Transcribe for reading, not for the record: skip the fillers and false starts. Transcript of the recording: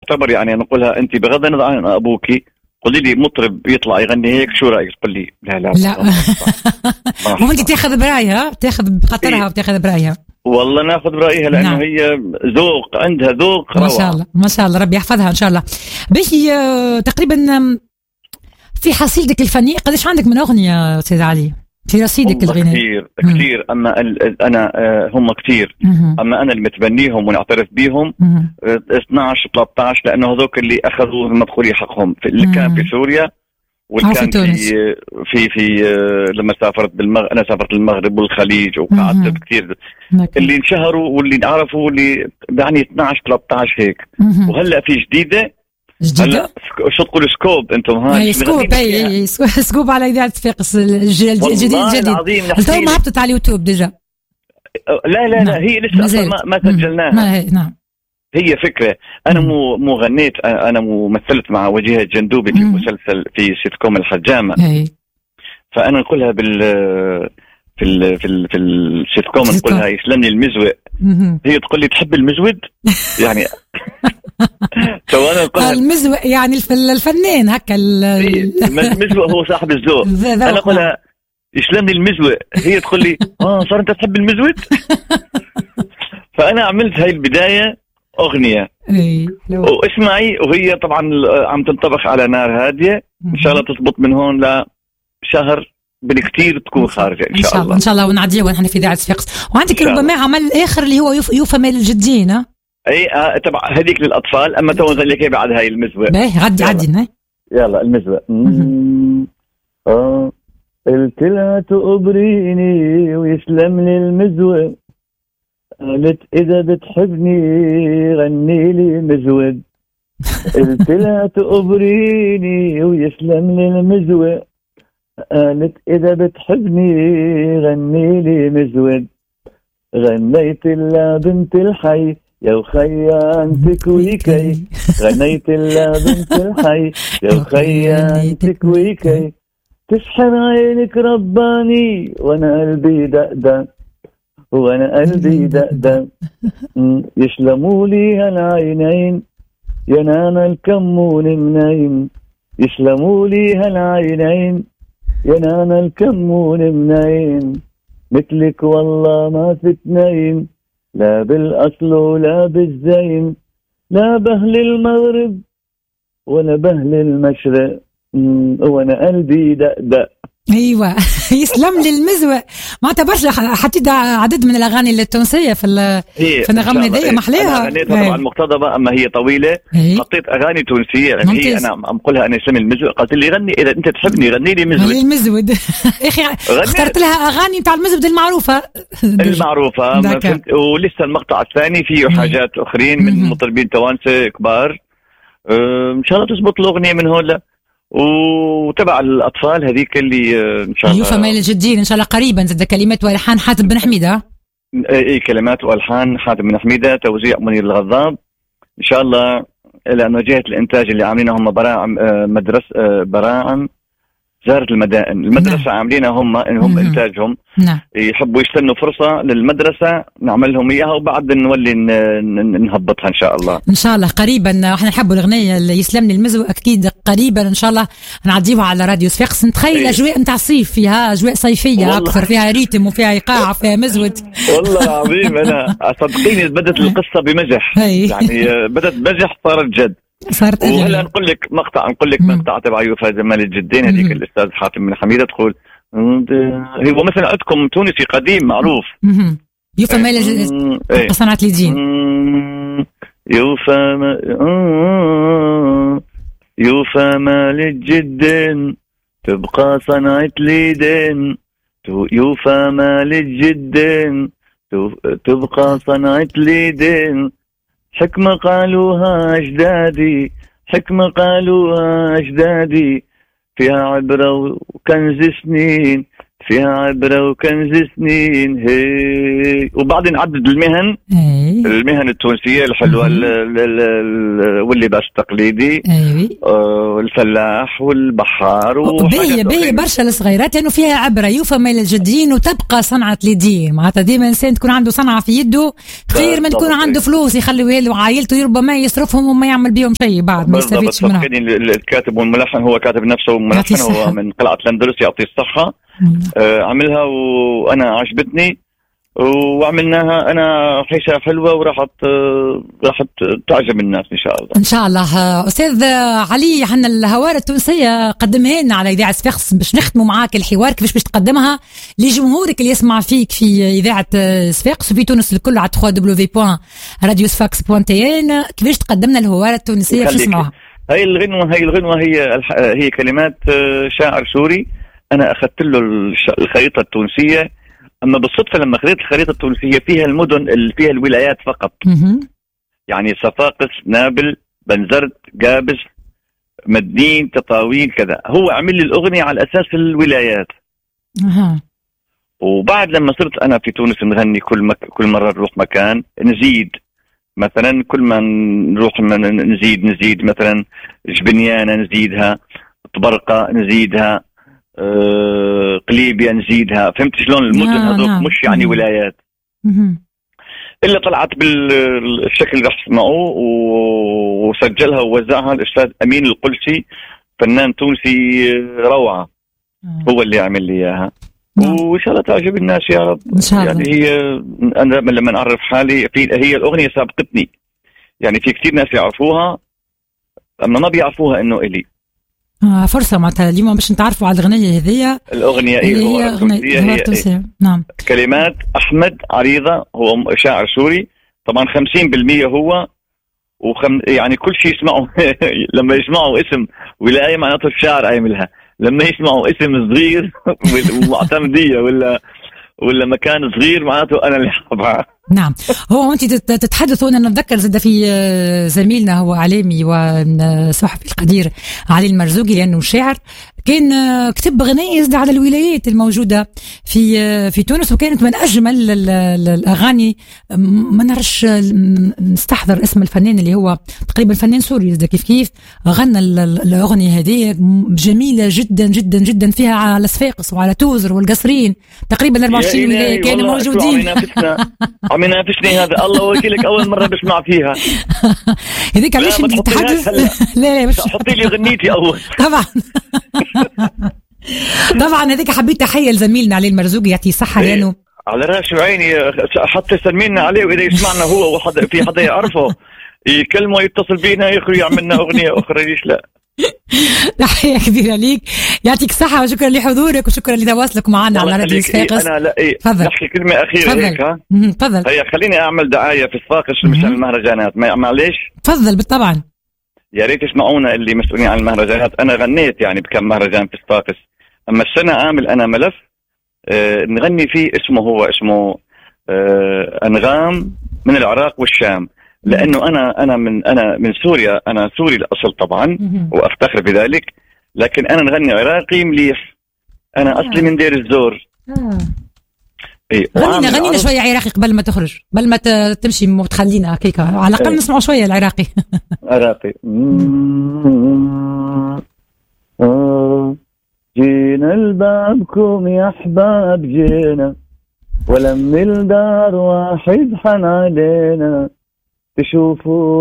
تعتبر يعني نقولها أنت بغض النظر عن أبوكي، قولي لي مطرب يطلع يغني هيك شو رأيك؟ تقول لي لا وانت تاخذ برأيها، تاخذ بخاطرها وتاخذ برأيها. والله ناخذ برأيها لأنه نعم. هي ذوق، عندها ذوق ما شاء الله ما شاء الله، ربي يحفظها إن شاء الله. باهي تقريبا في حصيلتك الفنية قديش عندك من أغنية سيد علي في رصيدك الغنائي؟ كثير أما أنا هم كثير، أما أنا اللي متبنيهم ونعترف بيهم 12 13 لأنه هذوك اللي أخذوا المدخولي حقهم اللي كان في سوريا والكان في لما سافرت أنا سافرت المغرب والخليج وقعدت كثير اللي انشهروا واللي انعرفوا واللي يعني 12 13 هيك. وهلا في جديدة هلا شو تقول سكوب انتم هاي سكوب على إذاعة صفاقس الجديد تو ما هبطت على اليوتيوب ديجا. لا هي لسه ما سجلناها. نعم هي فكرة أنا مو غنيت، أنا مثلت مع وجيه الجندوبي في مسلسل في سيت كوم الحجامة. فأنا نقولها في السيت كوم نقولها يسلمني المزوق. هي تقول لي تحب المزود يعني المزوق يعني الفنان هكا المزوق هو صاحب الذوق. أنا أقولها يسلمني المزوق، هي تقول لي صار أنت تحب المزود. فأنا عملت هاي البداية أغنية واسمعي، وهي طبعا عم تنطبخ على نار هادية إن شاء الله تضبط من هون لشهر بالكتير تكون خارجة إن شاء الله. إن شاء الله ونعديه ونحن في إذاعة صفاقس. وعندك ربما عمل الآخر اللي هو يوفى مال الجدين. أي طبعا هذيك للأطفال، أما تو نغني لك بعد هاي المزوق. غدي يلا المزوق. قلت لها تقبريني ويسلم لي المزوق، قالت إذا بتحبني غني لي مزود. قلت لها تقبريني ويسلم لي المزود، قالت إذا بتحبني غني لي مزود. غنيت لها بنت الحي يا وخيا انتك ويكي، غنيت لها بنت الحي يا وخيا انتك ويكي. تسحر عينك رباني وانا قلبي دقدق، وانا قلبي دقدق. يسلموا لي هالعينين يا نانا الكمون منايم، يسلموا لي هالعينين يا نانا الكمون منايم. مثلك والله ما في اثنين، لا بالاصل ولا بالزين، لا بهل المغرب ولا بهل المشرق، وانا قلبي دقدق. ايوه يسلم لي المزوق. ما برشا حطيت عدد من الاغاني التونسيه في النغمه ذي محليها. انا طبعا مقتضبه اما هي طويله حطيت اغاني تونسيه يعني هي انا عم قولها انا اسمي المزوق، قالت لي غني اذا انت تحبني غني لي مزود. المزود اخي اخترت لها اغاني بتاع المزود المعروفه ولسه المقطع الثاني فيه حاجات اخرين من مطربين توانسه كبار. ان شاء الله تزبط الاغنيه من هون وتبع الأطفال هذيك اللي إن شاء الله يوفى مال الجدين إن شاء الله قريبا. زد كلمات والحان حاتم بن حميدة. كلمات والحان حاتم بن حميدة، توزيع منير الغضاب إن شاء الله. لأنه جهة الإنتاج اللي عاملينها هم براعم مدرسة براعم وزارة المدائن المدرسة عاملينها هم إنتاجهم. يحبوا يستنوا فرصة للمدرسة نعمل لهم إياها وبعد نولي نهبطها إن شاء الله. إن شاء الله قريبا. إحنا نحبوا الأغنية اللي يسلمني المزو أكيد قريبا إن شاء الله نعديوها على راديو صفاقس. نتخيل أجواء متاع الصيف فيها أجواء صيفية أكثر، فيها ريتم وفيها إيقاع وفيها مزود. والله العظيم أنا صدقيني بدت القصة بمزح يعني بدت مزح صارت جد. وهلا نقول لك مقطع تبع يوفى مال الجدين هذيك الأستاذ حاتم بن حميدة تقول هو مثلا عندكم تونسي قديم معروف يوفى مال الجدين صنعة اليدين. يوفى مال الجدين تبقى صنعة اليدين، يوفى مال الجدين تبقى صنعة اليدين. حكمة قالوها أجدادي، حكمة قالوها أجدادي، فيها عبرة وكنز سنين، فيها عبرة وكنز سنين هي. وبعدين عدد المهن المهن التونسية الحلوة واللباس التقليدي والفلاح والبحار وبيه برشا الصغيرات لأنه فيها عبرة يفهم إلى الجديين وتبقى صنعة اليدين. معناتها ديما إنسان تكون عنده صنعة في يده خير من تكون عنده فلوس يخلي وعائلته ربما يصرفهم وما يعمل بيهم شيء بعد ما يستفيدش منها. الكاتب والملحن هو كاتب نفسه وملحن هو من قلعة الأندلس يعطيه الصحة. عملها وأنا عجبتني وعملناها أنا حيشة حلوة وراحت تعجب الناس إن شاء الله. إن شاء الله. أستاذ علي، حنا الهوارة التونسية قدمها لنا على إذاعة صفاقس باش نختموا معاك الحوار. كيفاش باش تقدمها لجمهورك اللي يسمع فيك في إذاعة صفاقس وفي تونس الكل على www.radiosfax.tn؟ كيفاش تقدمنا الهوارة التونسية باش نسمعوها؟ هاي الغنوة هي كلمات شاعر سوري. أنا أخذت له الخريطة التونسية، أما بالصدفة لما أخذت الخريطة التونسية فيها المدن اللي فيها الولايات فقط. يعني صفاقس، نابل، بنزرت، قابس، مدين، تطاوين، كذا. هو عمل لي الأغنية على أساس الولايات. وبعد لما صرت أنا في تونس نغني كل مرة نروح مكان نزيد. مثلا كل ما نروح نزيد مثلا جبنيانة نزيدها، طبرقة نزيدها، قليبيا نزيدها. فهمت شلون المدن هذوك مش يعني ولايات. إلا طلعت بالشكل اللي راح تسمعوه وسجلها ووزعها الأستاذ أمين القلسي، فنان تونسي روعة. هو اللي عمل لي إياها وإن شاء الله تعجب الناس يا رب. يعني هي أنا لما أعرف حالي هي الأغنية سابقتني. يعني في كتير ناس يعرفوها أما ما بيعرفوها إنه إلي. فرصة معناتها اليوم باش نتعرفوا على الأغنية هذه. الأغنية هي أغنية نعم. كلمات أحمد عريضة، هو شاعر سوري طبعا. 50% هو يعني كل شيء يسمعوا لما يسمعوا اسم ولاية معناته الشاعر عاملها. لما يسمعوا اسم صغير ومعتمدية ولا مكان صغير معناته أنا اللي حابها. نعم. هو أنت تتحدث هنا نتذكر زاد في زميلنا هو إعلامي وصحفي القدير علي المرزوقي لأنه شاعر كان كتب غناء يزد على الولايات الموجودة في تونس، وكانت من أجمل الأغاني. ما نعرفش نستحضر اسم الفنان اللي هو تقريبا فنان سوري كيف غنى الأغنية هذه جميلة جدا جدا جدا، فيها على صفاقس وعلى توزر والقصرين تقريبا 24 ولاية كانوا موجودين. عم ينافسني هذا الله وكيلك أول مرة بسمع فيها. هذيك علاش انت تتحدث؟ لا مش حطي لي غنيتي أول. طبعا هذيك حبيت تحية لزميلنا علي المرزوقي يعطيه صحة لأنه على راسي وعيني. حتى سلمينا عليه وإذا يسمعنا هو في حدا يعرفه يكلمه يتصل بينا يعملنا أغنية أخرى. ليش لا؟ تحية كبيرة ليك، يعطيك صحة وشكرا لحضورك وشكرا لتواصلك معنا على راديو صفاقس. أنا لا نحكي كلمة أخيرة هيك. تفضل. هي خليني أعمل دعاية في صفاقس مشان المهرجانات. معليش. تفضل. بالطبع. يا ريت يسمعونا اللي مسؤولين عن المهرجانات. أنا غنيت يعني بكم مهرجان في صفاقس، أما السنة عامل أنا ملف نغني فيه اسمه أنغام من العراق والشام. لأنه أنا من سوريا. أنا سوري الأصل طبعا وأفتخر بذلك، لكن أنا نغني عراقي مليح. أنا أصلي من دير الزور. غنينا شوية عراقي قبل ما تخرج، قبل ما تمشي وتخلينا هكيك على الأقل نسمع شوية العراقي. عراقي. جينا لبابكم يا أحباب جينا، ولم الدار واحد حن علينا تشوفوا